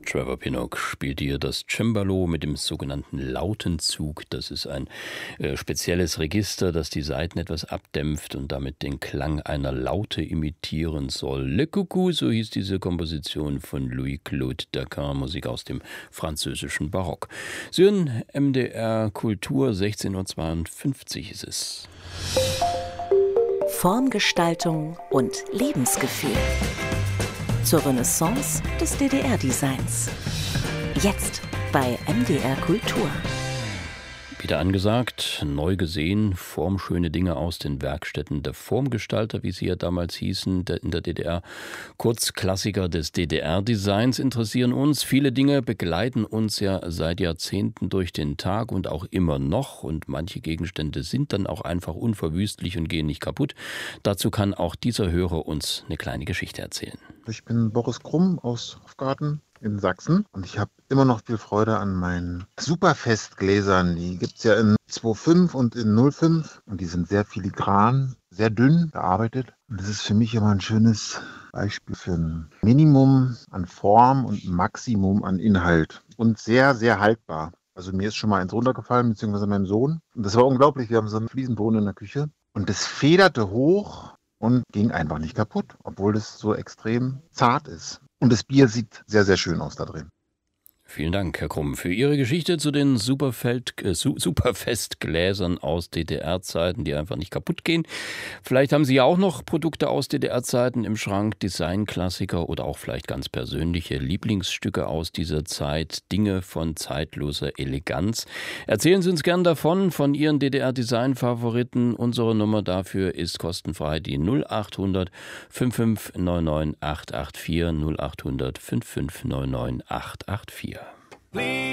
Trevor Pinnock spielt hier das Cembalo mit dem sogenannten Lautenzug. Das ist ein spezielles Register, das die Saiten etwas abdämpft und damit den Klang einer Laute imitieren soll. Le Coucou, so hieß diese Komposition von Louis-Claude Daquin, Musik aus dem französischen Barock. Sie hören MDR Kultur, 16:52 Uhr ist es. Formgestaltung und Lebensgefühl. Zur Renaissance des DDR-Designs. Jetzt bei MDR Kultur. Wieder angesagt, neu gesehen, formschöne Dinge aus den Werkstätten der Formgestalter, wie sie ja damals hießen, in der DDR. Kurz Klassiker des DDR-Designs interessieren uns. Viele Dinge begleiten uns ja seit Jahrzehnten durch den Tag und auch immer noch. Und manche Gegenstände sind dann auch einfach unverwüstlich und gehen nicht kaputt. Dazu kann auch dieser Hörer uns eine kleine Geschichte erzählen. Ich bin Boris Krumm aus Hofgarten in Sachsen und ich habe immer noch viel Freude an meinen Superfestgläsern. Die gibt es ja in 2,5 und in 0,5 und die sind sehr filigran, sehr dünn gearbeitet. Und das ist für mich immer ein schönes Beispiel für ein Minimum an Form und ein Maximum an Inhalt und sehr, sehr haltbar. Also mir ist schon mal eins runtergefallen, beziehungsweise meinem Sohn. Und das war unglaublich. Wir haben so einen Fliesenboden in der Küche und das federte hoch und ging einfach nicht kaputt, obwohl das so extrem zart ist. Und das Bier sieht sehr, sehr schön aus da drin. Vielen Dank, Herr Krumm, für Ihre Geschichte zu den Superfestgläsern aus DDR-Zeiten, die einfach nicht kaputt gehen. Vielleicht haben Sie ja auch noch Produkte aus DDR-Zeiten im Schrank, Designklassiker oder auch vielleicht ganz persönliche Lieblingsstücke aus dieser Zeit, Dinge von zeitloser Eleganz. Erzählen Sie uns gern davon, von Ihren DDR-Design-Favoriten. Unsere Nummer dafür ist kostenfrei die 0800 5599 884 0800 5599 884.